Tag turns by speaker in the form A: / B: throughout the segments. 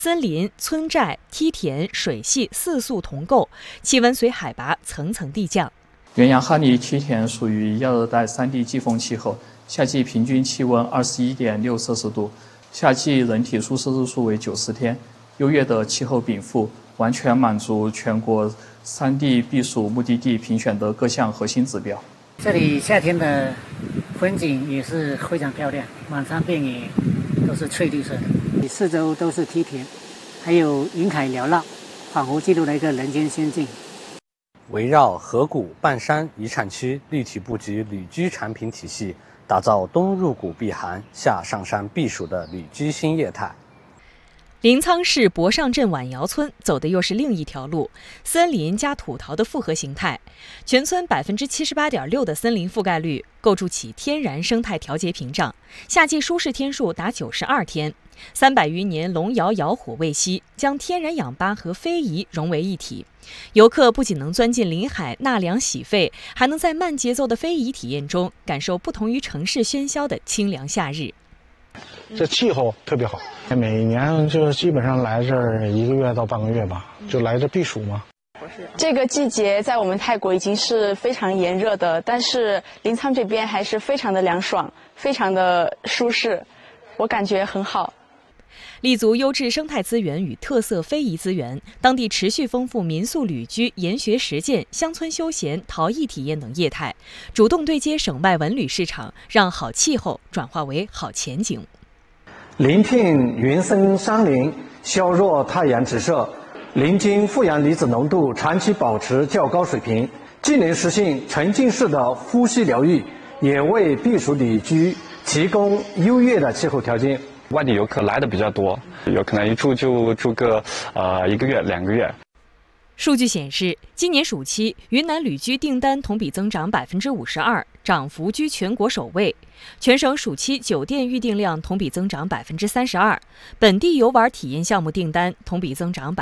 A: 森林、村寨、梯田、水系四速同构，气温随海拔层层递降。
B: 元阳哈尼梯田属于亚热带山地季风气候，夏季平均气温21.6摄氏度，夏季人体舒适日数为90天，优越的气候禀赋，完全满足全国山地避暑目的地评选的各项核心指标。
C: 这里夏天的风景也是非常漂亮，满山遍野都是翠绿色的，四周都是梯田，还有云海缭绕，仿佛记录了一个人间仙境。
D: 围绕河谷半山遗产区立体布局旅居产品体系，打造冬入谷避寒、夏上山避暑的旅居新业态。
A: 临沧市博上镇晚窑村走的又是另一条路，森林加土陶的复合形态，全村78.6%的森林覆盖率，构筑起天然生态调节屏障，夏季舒适天数达92天，300余年龙窑窑火未熄，将天然氧吧和非遗融为一体。游客不仅能钻进林海纳凉洗肺，还能在慢节奏的非遗体验中感受不同于城市喧嚣的清凉夏日。
E: 这气候特别好，每年就基本上来这儿1个月到半个月吧，就来这避暑嘛。
F: 这个季节在我们泰国已经是非常炎热的，但是临沧这边还是非常的凉爽，非常的舒适，我感觉很好。
A: 立足优质生态资源与特色非遗资源，当地持续丰富民宿旅居、研学实践、乡村休闲、陶艺体验等业态，主动对接省外文旅市场，让好气候转化为好前景。
G: 临聘云深山林，削弱太阳直射，临津负氧离子浓度长期保持较高水平，既能实现沉浸式的呼吸疗愈，也为避暑旅居提供优越的气候条件。
H: 外地游客来的比较多，有可能一住就住个1个月、2个月。
A: 数据显示，今年暑期云南旅居订单同比增长52%，涨幅居全国首位。全省暑期酒店预订量同比增长32%，本地游玩体验项目订单同比增长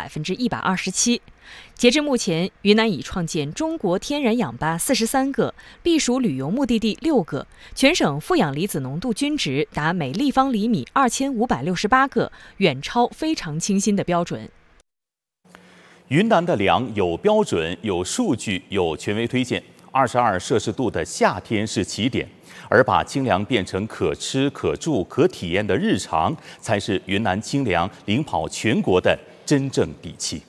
A: 127%。截至目前，云南已创建中国天然氧吧43个，避暑旅游目的地6个，全省负氧离子浓度均值达每立方厘米2568个，远超非常清新的标准。
I: 云南的凉有标准、有数据、有权威推荐。22摄氏度的夏天是起点，而把清凉变成可吃、可住、可体验的日常，才是云南清凉领跑全国的真正底气。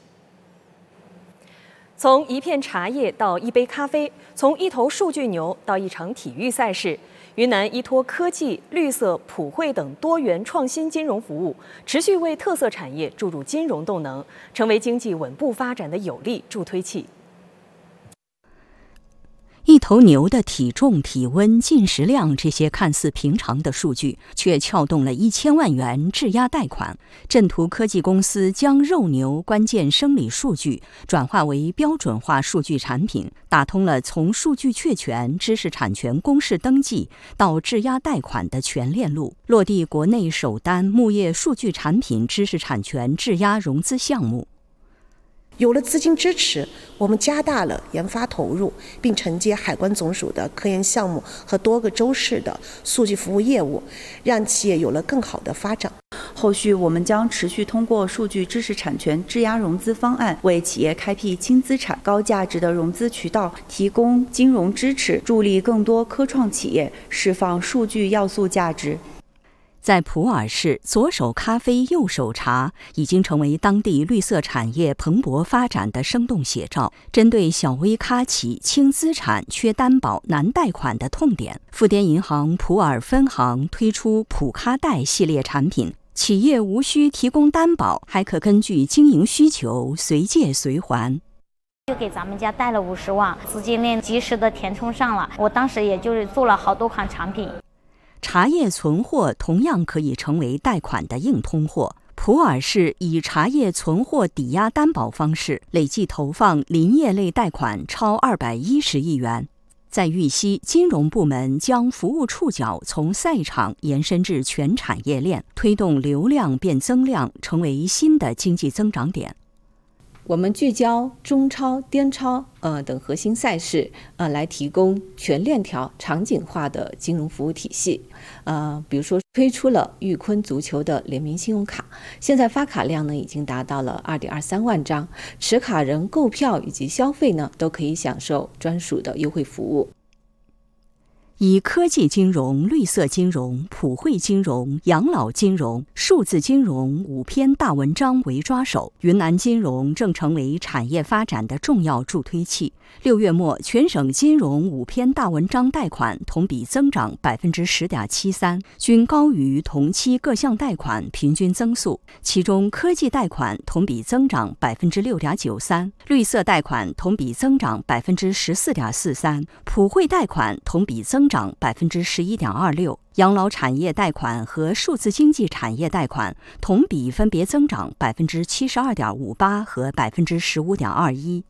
I: 从一片茶叶到一杯咖啡，从一头数据牛到一场体育赛事，云南依托科技、绿色、普惠等多元创新金融服务，持续为特色产业注入金融动能，成为经济稳步发展的有力助推器。
J: 一头牛的体重、体温、进食量这些看似平常的数据，却撬动了1000万元质押贷款。镇图科技公司将肉牛关键生理数据转化为标准化数据产品，打通了从数据确权、知识产权公示登记到质押贷款的全链路，落地国内首单牧业数据产品知识产权质押融资项目。
K: 有了资金支持，我们加大了研发投入，并承接海关总署的科研项目和多个州市的数据服务业务，让企业有了更好的发展。
L: 后续我们将持续通过数据知识产权质押融资方案，为企业开辟轻资产、高价值的融资渠道，提供金融支持，助力更多科创企业释放数据要素价值。
J: 在普洱市，左手咖啡右手茶已经成为当地绿色产业蓬勃发展的生动写照。针对小微咖企轻资产、缺担保、难贷款的痛点，富滇银行普洱分行推出普咖贷系列产品，企业无需提供担保，还可根据经营需求随借随还。
M: 就给咱们家贷了50万，资金链及时的填充上了。我当时也就是做了好多款产品。
J: 茶叶存货同样可以成为贷款的硬通货。普洱市以茶叶存货抵押担保方式，累计投放林业类贷款超210亿元。在玉溪，金融部门将服务触角从赛场延伸至全产业链，推动流量变增量，成为新的经济增长点。
N: 我们聚焦中超、滇超等核心赛事来提供全链条场景化的金融服务体系。比如说推出了裕坤足球的联名信用卡，现在发卡量呢已经达到了2.23万张，持卡人购票以及消费呢都可以享受专属的优惠服务。
J: 以科技金融、绿色金融、普惠金融、养老金融、数字金融5篇大文章为抓手，云南金融正成为产业发展的重要助推器。6月末，全省金融5篇大文章贷款同比增长10.73%，均高于同期各项贷款平均增速。其中，科技贷款同比增长6.93%，绿色贷款同比增长14.43%，普惠贷款同比增长11.26%，养老产业贷款和数字经济产业贷款同比分别增长72.58%和15.21%。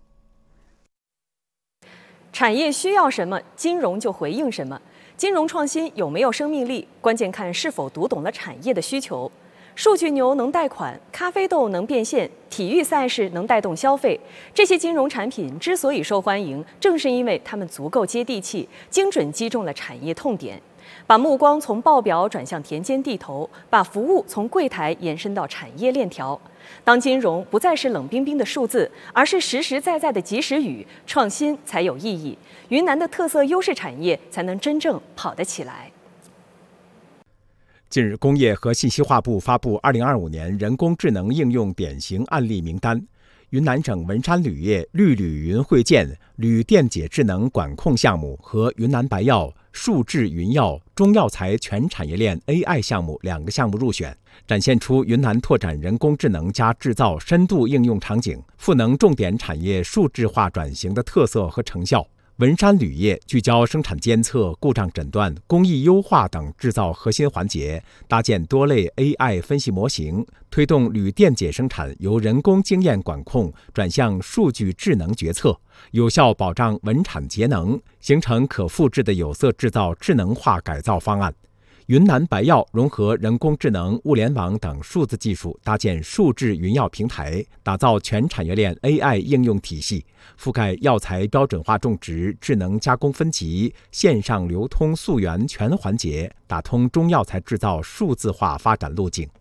A: 产业需要什么，金融就回应什么。金融创新有没有生命力，关键看是否读懂了产业的需求。数据牛能贷款，咖啡豆能变现，体育赛事能带动消费。这些金融产品之所以受欢迎，正是因为它们足够接地气，精准击中了产业痛点，把目光从报表转向田间地头，把服务从柜台延伸到产业链条。当金融不再是冷冰冰的数字，而是实实在在的及时雨，创新才有意义，云南的特色优势产业才能真正跑得起来。
O: 近日，工业和信息化部发布2025年人工智能应用典型案例名单。云南省文山铝业绿铝云汇建铝电解智能管控项目和云南白药数智云药中药材全产业链 AI 项目2个项目入选，展现出云南拓展人工智能加制造深度应用场景，赋能重点产业数字化转型的特色和成效。文山铝业聚焦生产监测、故障诊断、工艺优化等制造核心环节，搭建多类 AI 分析模型，推动铝电解生产由人工经验管控转向数据智能决策，有效保障稳产节能，形成可复制的有色制造智能化改造方案。云南白药融合人工智能、物联网等数字技术，搭建数智云药平台，打造全产业链 AI 应用体系，覆盖药材标准化种植、智能加工分级、线上流通溯源全环节，打通中药材制造数字化发展路径。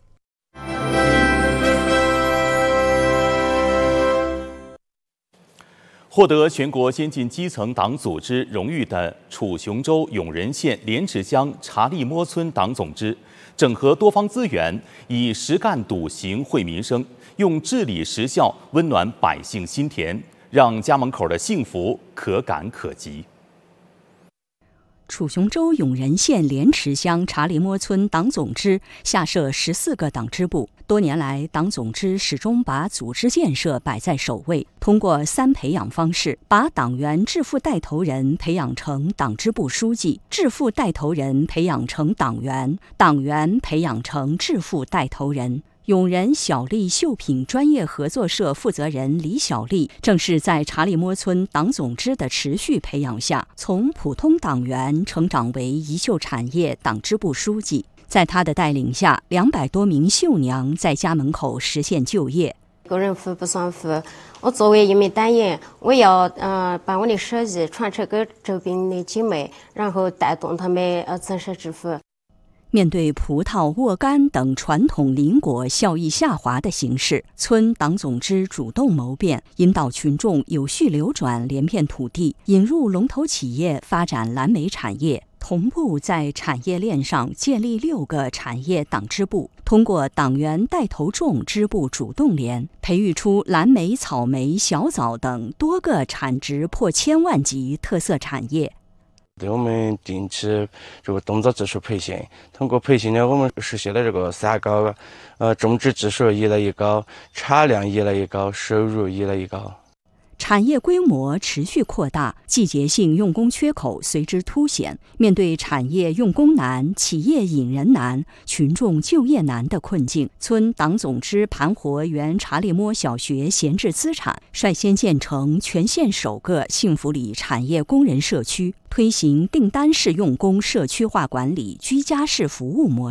I: 获得全国先进基层党组织荣誉的楚雄州永仁县莲池乡查利摸村党总支，整合多方资源，以实干笃行惠民生，用治理实效温暖百姓心田，让家门口的幸福可感可及。
J: 楚雄州永仁县莲池乡查理摸村党总支下设14个党支部，多年来，党总支始终把组织建设摆在首位，通过3培养方式，把党员致富带头人培养成党支部书记，致富带头人培养成党员，党员培养成致富带头人。永仁小丽绣品专业合作社负责人李小丽，正是在查理摸村党总支的持续培养下，从普通党员成长为宜绣产业党支部书记。在他的带领下，200多名绣娘在家门口实现就业。
P: 个人富不算富，我作为一名党员，我要把我的手艺传承给周边的姐妹，然后带动他们增收致富。
J: 面对葡萄、沃柑等传统邻果效益下滑的形势，村党总支主动谋变，引导群众有序流转连片土地，引入龙头企业发展蓝莓产业，同步在产业链上建立6个产业党支部，通过党员带头种支部主动连，培育出蓝莓、草莓、小枣等多个产值破1000万级特色产业。
Q: 对我们定期这个动作指数培训，通过培训呢，我们实现了这个3高，种植技术一来一高，产量一来一高，收入一来一高。
J: 产业规模持续扩大，季节性用工缺口随之凸显。面对产业用工难、企业引人难、群众就业难的困境，村党总支盘活原查理摸小学闲置资产，率先建成全县首个幸福里产业工人社区，推行订单式用工社区化管理、居家式服务模式，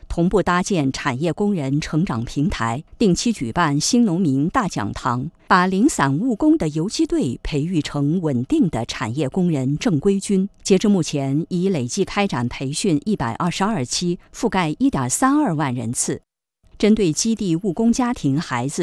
J: 同步搭建产业工人成长平台，定期举办新农民大讲堂，把零散务工的游击队培育成稳定的产业工人正规军。截至目前，已累计开展培训122期，覆盖1.32万人次。针对基地务工家庭孩子